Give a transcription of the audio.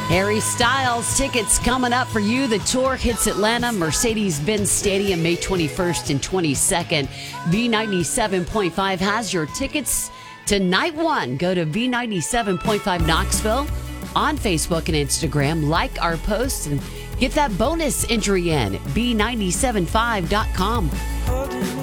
Harry Styles tickets coming up for you. The tour hits Atlanta, Mercedes-Benz Stadium, May 21st and 22nd. V97.5 has your tickets to night one. Go to V97.5 Knoxville on Facebook and Instagram. Like our posts and get that bonus entry in. V975.com.